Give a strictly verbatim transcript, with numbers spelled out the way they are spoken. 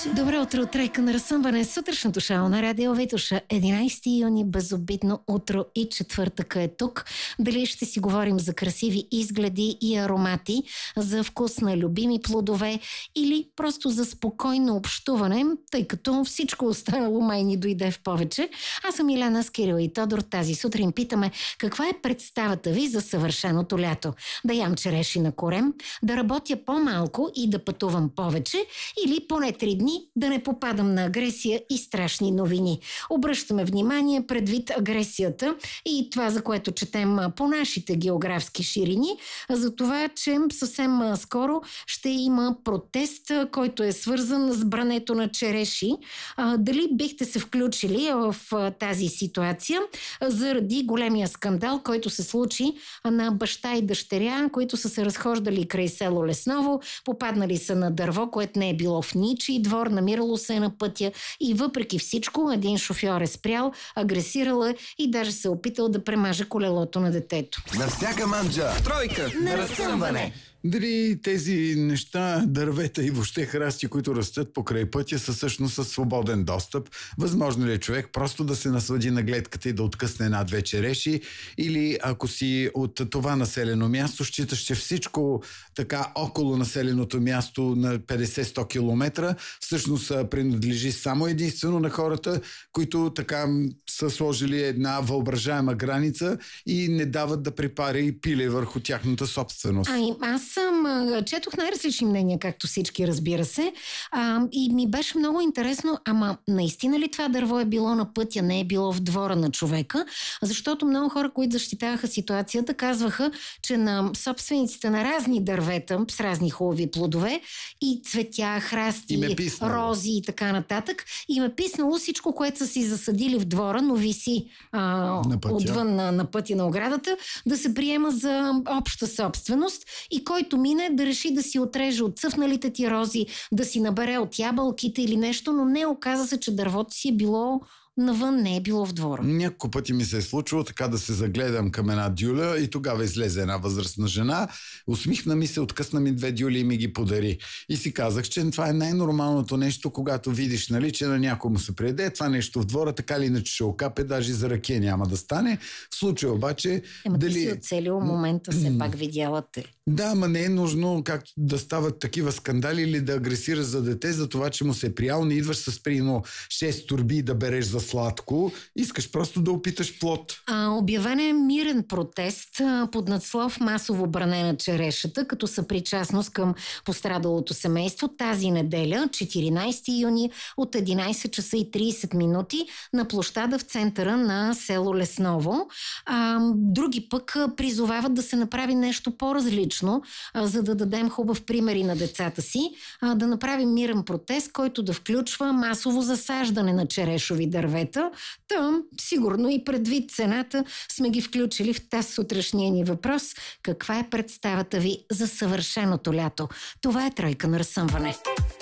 Добро утро, тройка на разсъмване. Сутрешното шоу на Радио Витуша. единайсети юни, безобидно утро и четвъртъка е тук. Дали ще си говорим за красиви изгледи и аромати, за вкус на любими плодове или просто за спокойно общуване, тъй като всичко останало май ни дойде в повече. Аз съм Илена с Кирил и Тодор. Тази сутрин питаме каква е представата ви за съвършеното лято. Да ям череши на корем, да работя по-малко и да пътувам повече или поне три дни да не попадам на агресия и страшни новини. Обръщаме внимание предвид агресията и това, за което четем по нашите географски ширини, за това, че съвсем скоро ще има протест, който е свързан с брането на череши. А, дали бихте се включили в тази ситуация заради големия скандал, който се случи на баща и дъщеря, които са се разхождали край село Лесново, попаднали са на дърво, което не е било в ничий двор, намирало се на пътя и въпреки всичко един шофьор е спрял, агресирал е и даже се е опитал да премаже колелото на детето. На всяка манджа тройка на разсъмване. Дали тези неща, дървета и въобще храсти, които растат покрай пътя, са всъщност със свободен достъп? Възможно ли е човек просто да се наслади на гледката и да откъсне една-две череши? Или ако си от това населено място, считаш, че всичко така около населеното място на петдесет-сто километра всъщност принадлежи само единствено на хората, които така са сложили една въображаема граница и не дават да припари пиле върху тяхната собственост? Ай, аз съм, четох най-различни мнения, както всички, разбира се, а, и ми беше много интересно, ама наистина ли това дърво е било на пътя, не е било в двора на човека? Защото много хора, които защитаваха ситуацията, казваха, че на собствениците на разни дървета с разни хубави плодове и цветя, храсти, рози и така нататък, им е писнало всичко, което са си засадили в двора, но виси а, на отвън на, на пътя на оградата, да се приема за обща собственост и който мине да реши да си отреже от цъфналите ти рози, да си набере от ябълките или нещо, но не, оказа се, че дървото си е било навън, не е било в двора. Няколко пъти ми се е случило така да се загледам към една дюля и тогава излезе една възрастна жена, усмихна ми се, откъсна ми две дюли и ми ги подари. И си казах, че това е най-нормалното нещо, когато видиш, нали, че на някому се преде, това нещо в двора, така ли иначе ще окапе, даже за ракия няма да стане. В случая обаче... Ема дали... ти си оцелил момента, все пак видяла те. Да, ама не е нужно както да стават такива скандали или да агресираш за дете за това, че му се е приял, не идваш с прино шест турби да береш за сладко, искаш просто да опиташ плод. А, обявен е мирен протест а, под надслов масово бране на черешата, като съпричастност към пострадалото семейство тази неделя, четиринайсети юни от единайсет часа и трийсет минути на площада в центъра на село Лесново. А, други пък призовават да се направи нещо по-различно, а, за да дадем хубав пример и на децата си, а, да направим мирен протест, който да включва масово засаждане на черешови дървета. Там, сигурно и предвид цената, сме ги включили в тази сутрешния ни въпрос. Каква е представата ви за съвършеното лято? Това е тройка на разсъмване.